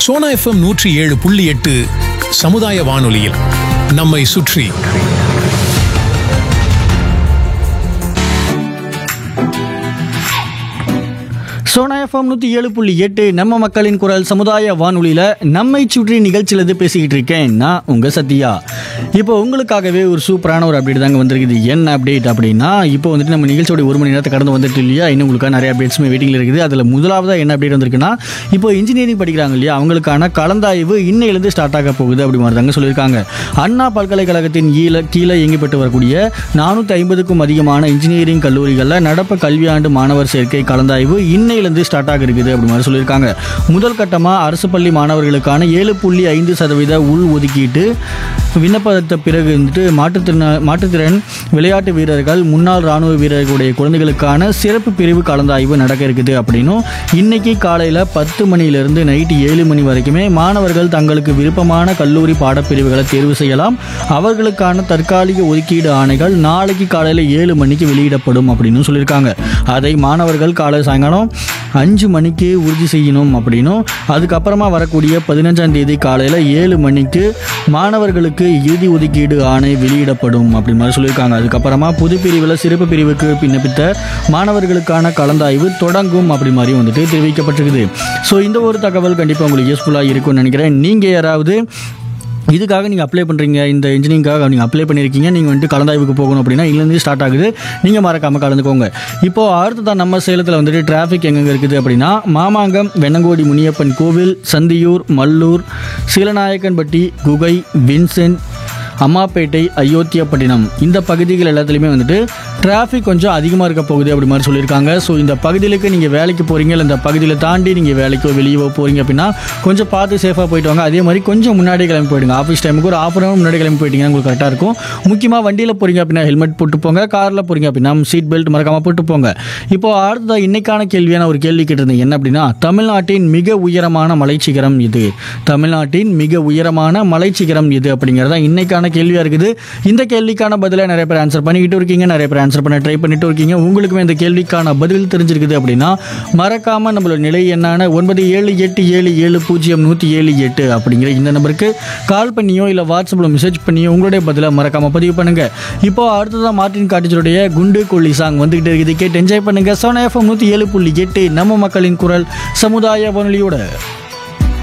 Sona FM 107.8 சமுதாய வானொலியில் நம்மை சுற்றி. சோனா எஃப்எம் 107.8 நம்ம மக்களின் குரல் சமுதாய வானொலியில் நம்மை சுற்றி நிகழ்ச்சியிலிருந்து பேசிக்கிட்டு இருக்கேன் நான் உங்கள் சத்யா. இப்போ உங்களுக்காகவே ஒரு சூப்பரான ஒரு அப்டேட் தாங்க வந்திருக்குது. என்ன அப்டேட் அப்படின்னா, இப்போ வந்துட்டு நம்ம நிகழ்ச்சியோட 1 மணி நேரத்தை கடந்து வந்துட்டு இல்லையா, இன்னும் உங்களுக்காக நிறைய அப்டேட்ஸுமே வெயிட்டிங்கில் இருக்குது. அதில் முதலாவதாக என்ன அப்டேட் வந்திருக்குன்னா, இப்போ இன்ஜினியரிங் படிக்கிறாங்க இல்லையா, அவங்களுக்கான கலந்தாய்வு இன்னையிலேருந்து ஸ்டார்ட் ஆக போகுது அப்படி மாதிரி தாங்க சொல்லியிருக்காங்க. அண்ணா பல்கலைக்கழகத்தின் கீழே இயங்கப்பட்டு வரக்கூடிய 450க்கும் அதிகமான இன்ஜினியரிங் கல்லூரிகளில் நடப்பு கல்வியாண்டு மாணவர் சேர்க்கை கலந்தாய்வு இன்னையிலேருந்து ஸ்டார்ட் ஆக இருக்குது அப்படி மாதிரி சொல்லியிருக்காங்க. முதல் கட்டமாக அரசு பள்ளி மாணவர்களுக்கான 7.5% உள் ஒதுக்கீட்டு விண்ணப்பத்த பிறகு வந்துட்டு மாற்றுத்திறன் விளையாட்டு வீரர்கள், முன்னாள் இராணுவ வீரர்களுடைய குழந்தைகளுக்கான சிறப்பு பிரிவு கலந்தாய்வு நடக்க இருக்குது அப்படின்னும், இன்னைக்கு காலையில் 10 மணியிலிருந்து நைட்டு 7 மணி வரைக்குமே மாணவர்கள் தங்களுக்கு விருப்பமான கல்லூரி பாடப்பிரிவுகளை தேர்வு செய்யலாம். அவர்களுக்கான தற்காலிக ஒதுக்கீடு ஆணைகள் நாளைக்கு காலையில் 7 மணிக்கு வெளியிடப்படும் அப்படின்னு சொல்லியிருக்காங்க. அதை மாணவர்கள் காலை சாயங்காலம் 5 மணிக்கு உறுதி செய்யணும் அப்படின்னும், அதுக்கப்புறமா வரக்கூடிய 15ஆம் தேதி காலையில் 7 மணிக்கு மாணவர்களுக்கு இறுதி ஒதுக்கீடு ஆணை வெளியிடப்படும் அப்படி மாதிரி சொல்லியிருக்காங்க. அதுக்கப்புறமா பொது பிரிவில் சிறப்பு பிரிவுக்கு விண்ணப்பித்த மாணவர்களுக்கான கலந்தாய்வு தொடங்கும் அப்படி மாதிரி வந்துட்டு தெரிவிக்கப்பட்டிருக்குது. ஸோ இந்த ஒரு தகவல் கண்டிப்பாக உங்களுக்கு யூஸ்ஃபுல்லாக இருக்கும்னு நினைக்கிறேன். நீங்கள் யாராவது இதுக்காக நீங்கள் அப்ளை பண்ணுறீங்க, இந்த இன்ஜினியரிங்காக நீங்கள் அப்ளை பண்ணியிருக்கீங்க, நீங்கள் வந்துட்டு கலந்தாய்வுக்கு போகணும் அப்படின்னா இதுலேருந்து ஸ்டார்ட் ஆகுது, நீங்கள் மறக்காமல் கலந்துக்கோங்க. இப்போது அடுத்ததான் நம்ம சேலத்தில் வந்துட்டு டிராஃபிக் எங்கெங்கே இருக்குது அப்படின்னா, மாமாங்கம், வெண்ணங்கோடி முனியப்பன் கோவில், சந்தியூர், மல்லூர், சீலநாயக்கன்பட்டி, குகை, வின்சென்ட், அம்மாப்பேட்டை, அயோத்தியாப்பட்டினம் இந்த பகுதிகள் எல்லாத்துலேயுமே வந்துட்டு டிராஃபிக் கொஞ்சம் அதிகமாக இருக்க போகுது அப்படி மாதிரி சொல்லியிருக்காங்க. ஸோ இந்த பகுதிகளுக்கு நீங்கள் வேலைக்கு போகிறீங்க, இல்லை இந்த பகுதியில் தாண்டி நீங்கள் வேலைக்கோ வெளியவோ போகிறீங்க அப்படின்னா கொஞ்சம் பார்த்து சேஃபாக போயிட்டு வாங்க. அதே மாதிரி கொஞ்சம் முன்னாடி கிளம்பி போயிடுங்க. ஆஃபீஸ் டைமுக்கு ஒரு 1/2 hour முன்னாடி கிளம்பி போயிட்டீங்கன்னா உங்களுக்கு கரெக்டாக இருக்கும். முக்கியமாக வண்டியில் போகிறீங்க அப்படின்னா ஹெல்மெட் போட்டு போங்க, காரில் போகிறீங்க அப்படின்னா சீட் பெல்ட் மறக்காமல் போட்டு போங்க. இப்போது அடுத்ததாக இன்னைக்கான கேள்வியான ஒரு கேள்வி கேட்டிருந்தேன். என்ன அப்படின்னா, தமிழ்நாட்டின் மிக உயரமான மலைச்சிகரம் இது, தமிழ்நாட்டின் மிக உயரமான மலைச்சிகரம் இது அப்படிங்கிறதா இன்னைக்கான கேள்வியாக இருக்குது. இந்த கேள்விக்கான பதிலை நிறைய பேர் ஆன்சர் பண்ணிக்கிட்டு இருக்கீங்க, நிறைய பேர் ஆன்சர் பண்ண ட்ரை பண்ணிட்டு இருக்கீங்க. உங்களுக்குமே இந்த கேள்விக்கான பதில் தெரிஞ்சிருக்குது அப்படின்னா மறக்காம நம்மளோட நிலை என்னான 9787700178 அப்படிங்கிற இந்த நம்பருக்கு கால் பண்ணியோ இல்லை வாட்ஸ்அப்பில் மெசேஜ் பண்ணியோ உங்களுடைய பதிலை மறக்காம பதிவு பண்ணுங்க. இப்போ அடுத்ததான் மார்ட்டின் காட்டேஜருடைய குண்டு கொள்ளி சாங் வந்துகிட்டு இருக்குது, கேட்டு என்ஜாய் பண்ணுங்க. சோனா எஃப்எம் 107.8 நம்ம மக்களின் குரல் சமுதாய வானொலியோட.